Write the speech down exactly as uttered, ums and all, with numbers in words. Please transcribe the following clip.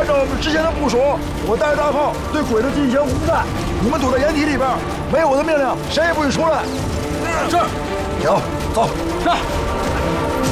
按照我们之前的部署，我带着大炮对鬼子进行轰炸，你们躲在掩体里边，没有我的命令，谁也不许出来。 是。 行，走。 是。